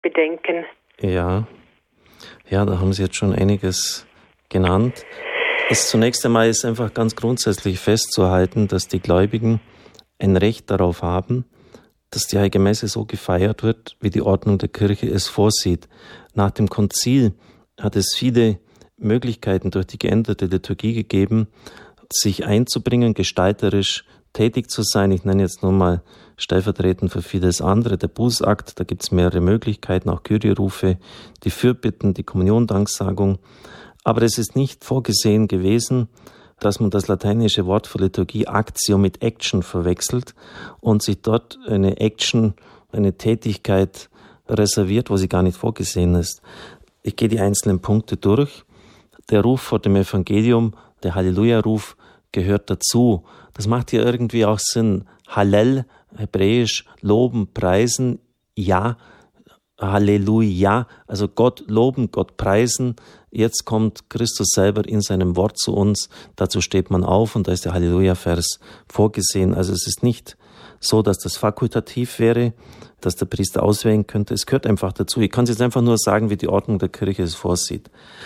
bedenken? Ja, da haben Sie jetzt schon einiges genannt. Zunächst einmal ist einfach ganz grundsätzlich festzuhalten, dass die Gläubigen ein Recht darauf haben, dass die Heilige Messe so gefeiert wird, wie die Ordnung der Kirche es vorsieht. Nach dem Konzil hat es viele Möglichkeiten durch die geänderte Liturgie gegeben, sich einzubringen, gestalterisch tätig zu sein. Ich nenne jetzt nur mal stellvertretend für vieles andere, der Bußakt, da gibt es mehrere Möglichkeiten, auch Kyrierufe, die Fürbitten, die Kommuniondanksagung. Aber es ist nicht vorgesehen gewesen, dass man das lateinische Wort für Liturgie Actio mit Action verwechselt und sich dort eine Action, eine Tätigkeit reserviert, wo sie gar nicht vorgesehen ist. Ich gehe die einzelnen Punkte durch. Der Ruf vor dem Evangelium, der Halleluja-Ruf, gehört dazu. Das macht hier irgendwie auch Sinn. Hallel, hebräisch, loben, preisen, ja, Halleluja, also Gott loben, Gott preisen. Jetzt kommt Christus selber in seinem Wort zu uns. Dazu steht man auf und da ist der Halleluja-Vers vorgesehen. Also es ist nicht so, dass das fakultativ wäre, dass der Priester auswählen könnte. Es gehört einfach dazu. Ich kann es jetzt einfach nur sagen, wie die Ordnung der Kirche es vorsieht.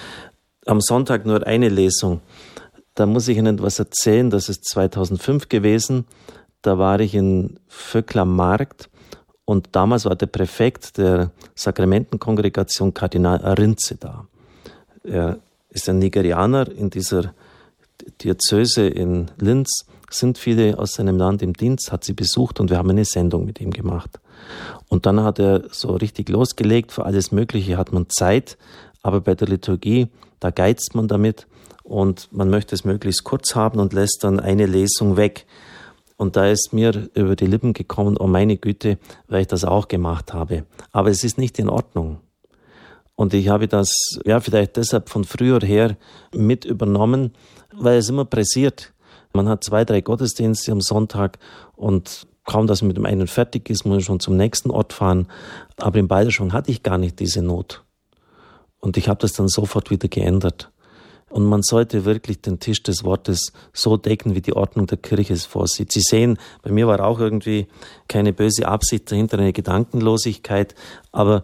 Am Sonntag nur eine Lesung. Da muss ich Ihnen etwas erzählen. Das ist 2005 gewesen. Da war ich in Vöckl am Markt. Und damals war der Präfekt der Sakramentenkongregation Kardinal Arinze da. Er ist ein Nigerianer. In dieser Diözese in Linz sind viele aus seinem Land im Dienst, hat sie besucht und wir haben eine Sendung mit ihm gemacht. Und dann hat er so richtig losgelegt. Für alles Mögliche hat man Zeit, aber bei der Liturgie, da geizt man damit und man möchte es möglichst kurz haben und lässt dann eine Lesung weg. Und da ist mir über die Lippen gekommen, oh meine Güte, weil ich das auch gemacht habe. Aber es ist nicht in Ordnung. Und ich habe das, vielleicht deshalb von früher her mit übernommen, weil es immer pressiert. Man hat 2, 3 Gottesdienste am Sonntag und kaum, dass man mit dem einen fertig ist, muss man schon zum nächsten Ort fahren. Aber in Balderschwang hatte ich gar nicht diese Not. Und ich habe das dann sofort wieder geändert. Und man sollte wirklich den Tisch des Wortes so decken, wie die Ordnung der Kirche es vorsieht. Sie sehen, bei mir war auch irgendwie keine böse Absicht dahinter, eine Gedankenlosigkeit. Aber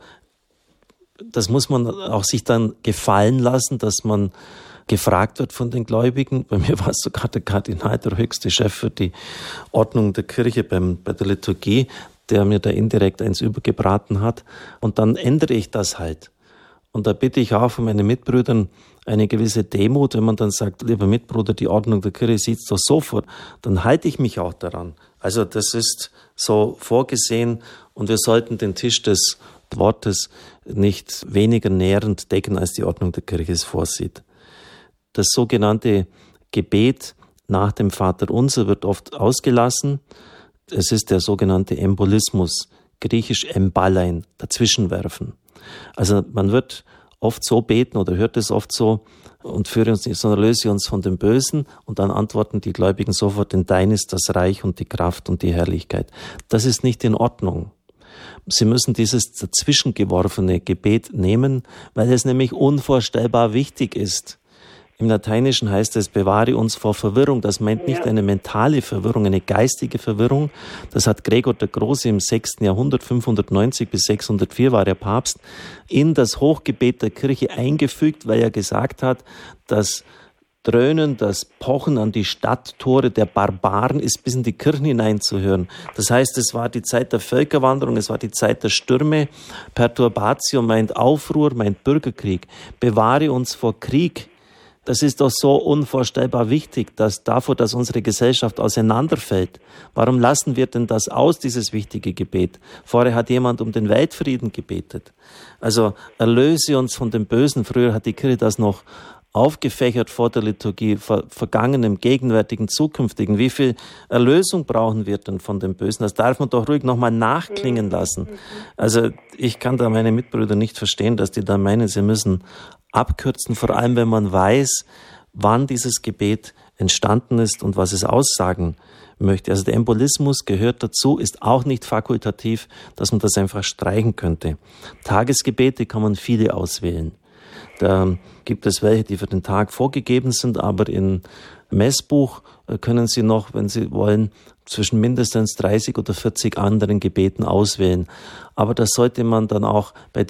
das muss man auch sich dann gefallen lassen, dass man gefragt wird von den Gläubigen. Bei mir war es sogar der Kardinal, der höchste Chef für die Ordnung der Kirche bei der Liturgie, der mir da indirekt eins übergebraten hat. Und dann ändere ich das halt. Und da bitte ich auch von meinen Mitbrüdern eine gewisse Demut, wenn man dann sagt, lieber Mitbruder, die Ordnung der Kirche sieht es doch so vor, dann halte ich mich auch daran. Also das ist so vorgesehen und wir sollten den Tisch des Wortes nicht weniger nährend decken, als die Ordnung der Kirche es vorsieht. Das sogenannte Gebet nach dem Vaterunser wird oft ausgelassen. Es ist der sogenannte Embolismus, griechisch embalein, dazwischenwerfen. Also man wird oft so beten oder hört es oft so und führe uns nicht, sondern löse uns von dem Bösen und dann antworten die Gläubigen sofort, denn dein ist das Reich und die Kraft und die Herrlichkeit. Das ist nicht in Ordnung. Sie müssen dieses dazwischengeworfene Gebet nehmen, weil es nämlich unvorstellbar wichtig ist. Im Lateinischen heißt es, bewahre uns vor Verwirrung. Das meint nicht eine mentale Verwirrung, eine geistige Verwirrung. Das hat Gregor der Große im 6. Jahrhundert, 590 bis 604 war er Papst, in das Hochgebet der Kirche eingefügt, weil er gesagt hat, das Dröhnen, das Pochen an die Stadttore der Barbaren ist bis in die Kirchen hineinzuhören. Das heißt, es war die Zeit der Völkerwanderung, es war die Zeit der Stürme. Perturbatio meint Aufruhr, meint Bürgerkrieg. Bewahre uns vor Krieg. Das ist doch so unvorstellbar wichtig, dass unsere Gesellschaft auseinanderfällt. Warum lassen wir denn das aus, dieses wichtige Gebet? Vorher hat jemand um den Weltfrieden gebetet. Also erlöse uns von dem Bösen. Früher hat die Kirche das noch aufgefächert vor der Liturgie, vergangenem, gegenwärtigen, zukünftigen. Wie viel Erlösung brauchen wir denn von dem Bösen? Das darf man doch ruhig nochmal nachklingen lassen. Also ich kann da meine Mitbrüder nicht verstehen, dass die da meinen, sie müssen abkürzen, vor allem wenn man weiß, wann dieses Gebet entstanden ist und was es aussagen möchte. Also der Embolismus gehört dazu, ist auch nicht fakultativ, dass man das einfach streichen könnte. Tagesgebete kann man viele auswählen. Da gibt es welche, die für den Tag vorgegeben sind, aber in Messbuch können Sie noch, wenn Sie wollen, zwischen mindestens 30 oder 40 anderen Gebeten auswählen. Aber das sollte man dann auch bei